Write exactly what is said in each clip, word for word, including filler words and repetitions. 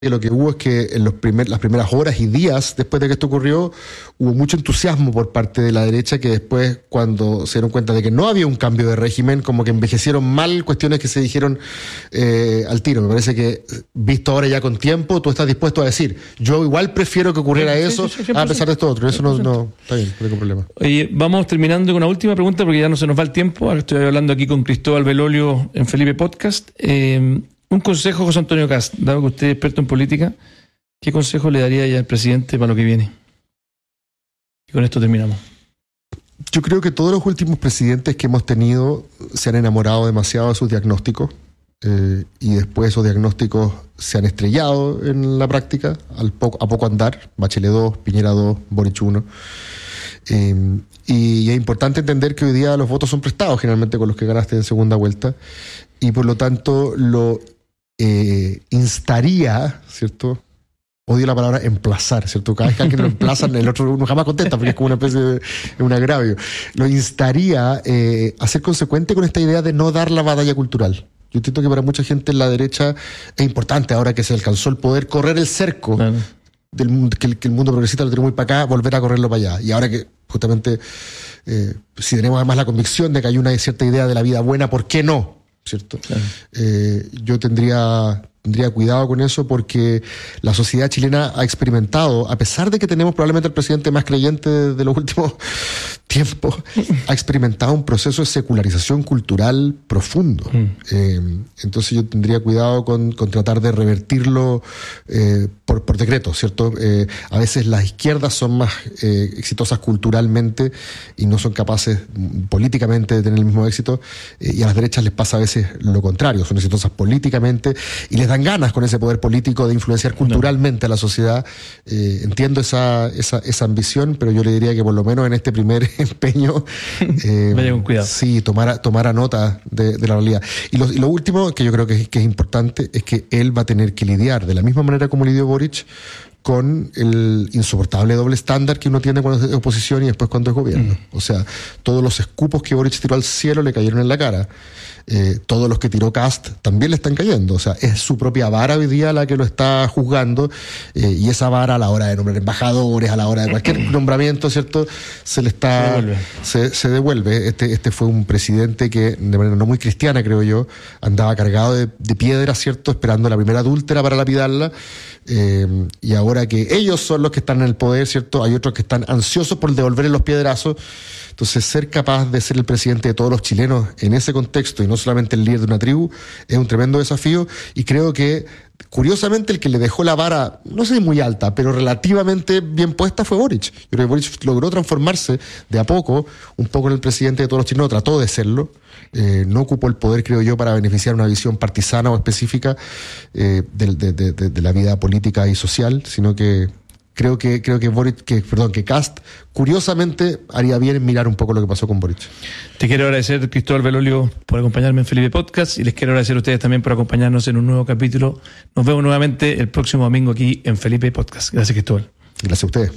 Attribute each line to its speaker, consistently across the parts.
Speaker 1: que lo que hubo es que en los primer, las primeras horas y días después de que esto ocurrió, hubo mucho entusiasmo por parte de la derecha, que después, cuando se dieron cuenta de que no había un cambio de régimen, como que envejecieron mal cuestiones que se dijeron eh, al tiro. Me parece que, visto ahora ya con tiempo, tú estás dispuesto a decir, yo igual prefiero que ocurriera sí, eso, sí, sí, a pesar de esto otro. Eso no, no está bien, no hay problema.
Speaker 2: Oye, vamos terminando con una última pregunta, porque ya no se nos va el tiempo. Ahora estoy hablando aquí con Cristóbal Belolio en Felipe Podcast. Eh, Un consejo, José Antonio Kast, dado que usted es experto en política, ¿qué consejo le daría ya al presidente para lo que viene? Y con esto terminamos.
Speaker 1: Yo creo que todos los últimos presidentes que hemos tenido se han enamorado demasiado de sus diagnósticos eh, y después esos diagnósticos se han estrellado en la práctica al poco, a poco andar. Bachelet dos, Piñera dos, Boric uno. Eh, y es importante entender que hoy día los votos son prestados generalmente con los que ganaste en segunda vuelta, y por lo tanto lo eh, instaría, ¿cierto? Odio la palabra emplazar, ¿cierto? Cada vez que alguien lo emplazan, el otro uno jamás contesta porque es como una especie de un agravio. Lo instaría eh, a ser consecuente con esta idea de no dar la batalla cultural. Yo entiendo que para mucha gente en la derecha es importante, ahora que se alcanzó el poder, correr el cerco. Claro. Del mundo, que, el, que el mundo progresista lo tiene muy para acá, volver a correrlo para allá. Y ahora que justamente, eh, si tenemos además la convicción de que hay una cierta idea de la vida buena, ¿por qué no? ¿Cierto? Claro. Eh, yo tendría, tendría cuidado con eso, porque la sociedad chilena ha experimentado, a pesar de que tenemos probablemente el presidente más creyente de, de los últimos tiempos, ha experimentado un proceso de secularización cultural profundo. Mm. Eh, entonces yo tendría cuidado con, con tratar de revertirlo eh, por, por decreto, ¿cierto? Eh, a veces las izquierdas son más eh, exitosas culturalmente y no son capaces políticamente de tener el mismo éxito, eh, y a las derechas les pasa a veces lo contrario, son exitosas políticamente y les dan ganas con ese poder político de influenciar culturalmente no. a la sociedad. Eh, entiendo esa, esa, esa ambición, pero yo le diría que por lo menos en este primer empeño eh,
Speaker 2: vaya con cuidado.
Speaker 1: Sí, tomara, tomara nota de, de la realidad. Y lo, y lo último que yo creo que es, que es importante es que él va a tener que lidiar de la misma manera como lidió Boric con el insoportable doble estándar que uno tiene cuando es oposición y después cuando es gobierno. Mm. O sea, todos los escupos que Boric tiró al cielo le cayeron en la cara. Eh, todos los que tiró Kast también le están cayendo. O sea, es su propia vara hoy día la que lo está juzgando, eh, y esa vara a la hora de nombrar embajadores, a la hora de cualquier nombramiento, ¿cierto? Se le está... Se devuelve. Se, se devuelve. Este, este fue un presidente que, de manera no muy cristiana, creo yo, andaba cargado de, de piedras, ¿cierto? Esperando a la primera adúltera para lapidarla. Eh, y ahora que ellos son los que están en el poder, ¿cierto? Hay otros que están ansiosos por devolverle los piedrazos. Entonces, ser capaz de ser el presidente de todos los chilenos en ese contexto y no solamente el líder de una tribu es un tremendo desafío, y creo que, curiosamente, el que le dejó la vara, no sé, muy alta, pero relativamente bien puesta fue Boric. Yo creo que Boric logró transformarse de a poco, un poco en el presidente de todos los chilenos, trató de serlo. Eh, no ocupó el poder, creo yo, para beneficiar una visión partisana o específica eh, de, de, de, de la vida política y social, sino que creo que creo que Boric, que perdón, que Kast, curiosamente, haría bien en mirar un poco lo que pasó con Boric.
Speaker 2: Te quiero agradecer, Cristóbal Belolio, por acompañarme en Felipe Podcast, y les quiero agradecer a ustedes también por acompañarnos en un nuevo capítulo. Nos vemos nuevamente el próximo domingo aquí en Felipe Podcast. Gracias, Cristóbal.
Speaker 1: Gracias a ustedes.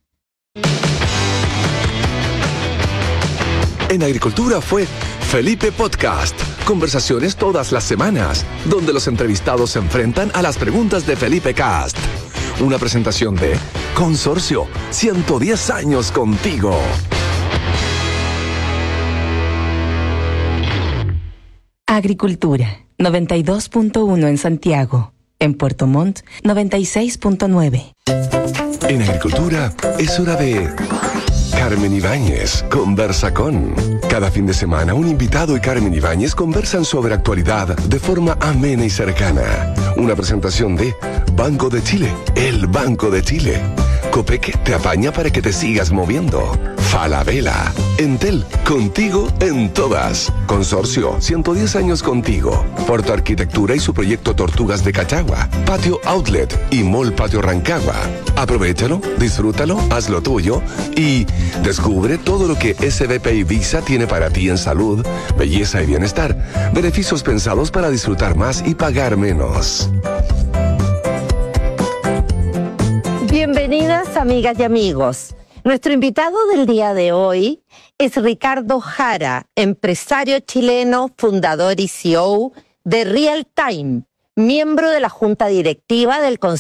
Speaker 3: En Agricultura fue Felipe Podcast. Conversaciones todas las semanas, donde los entrevistados se enfrentan a las preguntas de Felipe Kast. Una presentación de Consorcio, ciento diez años contigo.
Speaker 4: Agricultura, noventa y dos punto uno en Santiago. En Puerto Montt, noventa y seis punto nueve.
Speaker 3: En Agricultura es hora de Carmen Ibáñez conversa con. Cada fin de semana un invitado y Carmen Ibáñez conversan sobre actualidad de forma amena y cercana. Una presentación de Banco de Chile, el Banco de Chile. Copec te apaña para que te sigas moviendo. Falabella. Entel, contigo en todas. Consorcio, ciento diez años contigo. Porto Arquitectura y su proyecto Tortugas de Cachagua. Patio Outlet y Mall Patio Rancagua. Aprovechalo, disfrútalo, haz lo tuyo y descubre todo lo que S B P y Visa tiene para ti en salud, belleza y bienestar. Beneficios pensados para disfrutar más y pagar menos.
Speaker 5: Bienvenidas, amigas y amigos. Nuestro invitado del día de hoy es Ricardo Jara, empresario chileno, fundador y C E O de Real Time, miembro de la Junta Directiva del Consejo